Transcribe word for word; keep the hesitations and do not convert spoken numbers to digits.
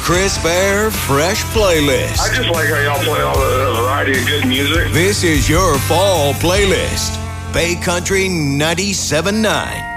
crisp air, fresh playlist. I just like how y'all play all the variety of good music. This is your fall playlist. Bay Country ninety-seven point nine.